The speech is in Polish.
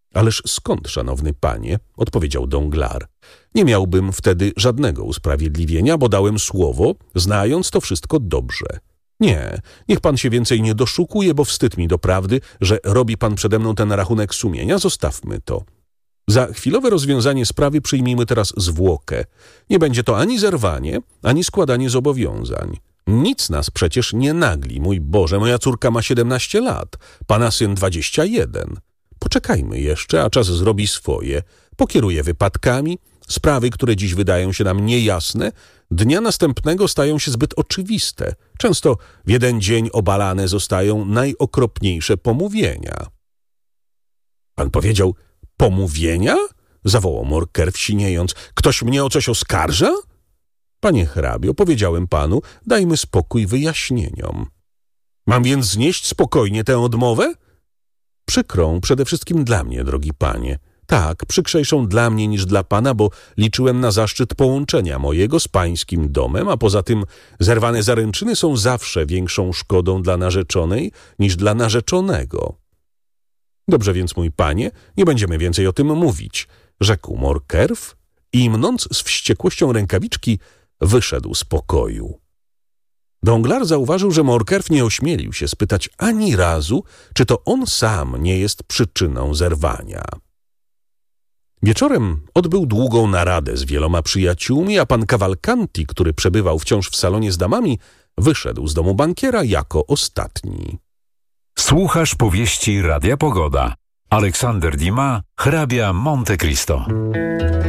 Ależ skąd, szanowny panie? Odpowiedział Danglars. Nie miałbym wtedy żadnego usprawiedliwienia, bo dałem słowo, znając to wszystko dobrze. Nie, niech pan się więcej nie doszukuje, bo wstyd mi doprawdy, że robi pan przede mną ten rachunek sumienia. Zostawmy to. Za chwilowe rozwiązanie sprawy przyjmijmy teraz zwłokę. Nie będzie to ani zerwanie, ani składanie zobowiązań. Nic nas przecież nie nagli. Mój Boże, moja córka ma 17 lat, pana syn 21. Poczekajmy jeszcze, a czas zrobi swoje. Pokieruje wypadkami. Sprawy, które dziś wydają się nam niejasne, dnia następnego stają się zbyt oczywiste. Często w jeden dzień obalane zostają najokropniejsze pomówienia. Pan powiedział: pomówienia? Zawołał Morcerf, siniejąc. Ktoś mnie o coś oskarża? Panie hrabio, powiedziałem panu, dajmy spokój wyjaśnieniom. Mam więc znieść spokojnie tę odmowę? Przykrą przede wszystkim dla mnie, drogi panie. Tak, przykrzejszą dla mnie niż dla pana, bo liczyłem na zaszczyt połączenia mojego z pańskim domem, a poza tym zerwane zaręczyny są zawsze większą szkodą dla narzeczonej niż dla narzeczonego. Dobrze więc, mój panie, nie będziemy więcej o tym mówić, rzekł Morcerf i mnąc z wściekłością rękawiczki, wyszedł z pokoju. Danglars zauważył, że Morcerf nie ośmielił się spytać ani razu, czy to on sam nie jest przyczyną zerwania. Wieczorem odbył długą naradę z wieloma przyjaciółmi, a pan Cavalcanti, który przebywał wciąż w salonie z damami, wyszedł z domu bankiera jako ostatni. Słuchasz powieści Radia Pogoda. Aleksander Dumas, hrabia Monte Cristo.